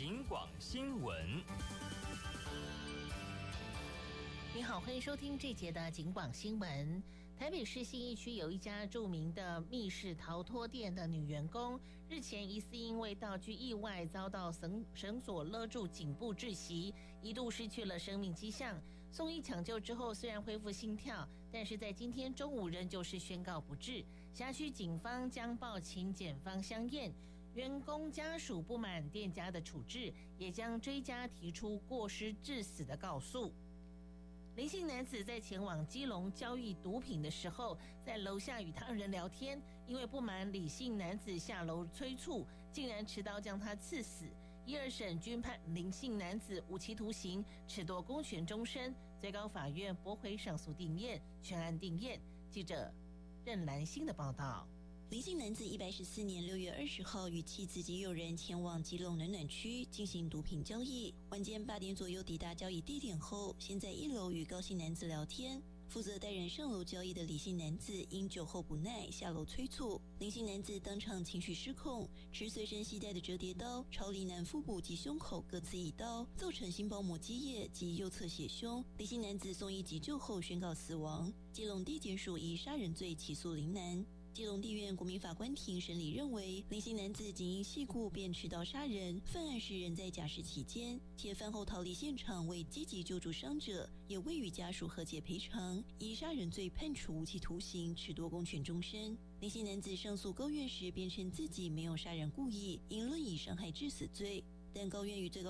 警广新闻。 你好，欢迎收听这节的警广新闻。台北市信义区有一家著名的密室逃脱店的女员工，日前疑似因为道具意外遭到绳索勒住颈部窒息，一度失去了生命迹象。送医抢救之后，虽然恢复心跳，但是在今天中午仍旧是宣告不治。辖区警方将报请检方相验。员工家属不满店家的处置，也将追加提出过失致死的告诉。林姓男子在前往基隆交易毒品的时候，在楼下与他人聊天，因为不满李姓男子下楼催促，竟然持刀将他刺死。1、2审均判林姓男子无期徒刑，褫夺公权终身。最高法院驳回上诉定谳，全案定谳。记者任兰心的报道。 林姓男子114年6月20号与妻子及友人前往基隆暖暖区进行毒品交易。晚间8点左右抵达交易地点后，先在1楼与高姓男子聊天。负责带人上楼交易的李姓男子因酒后不耐下楼催促，林姓男子当场情绪失控，持随身携带的折叠刀朝李男腹部及胸口各刺1刀，造成心包膜积液及右侧血胸。李姓男子送医急救后宣告死亡。基隆地检署以杀人罪起诉林男。基隆地院国民法官庭审理认为，林姓男子仅因系故便持刀杀人，犯案时人在驾驶期间，且饭后逃离现场未积极救助伤者，也未与家属和解赔偿，以杀人罪判处无期徒刑，褫夺公权终身。林姓男子上诉高院时辩称自己没有杀人故意，应论以伤害致死罪，但高院与最高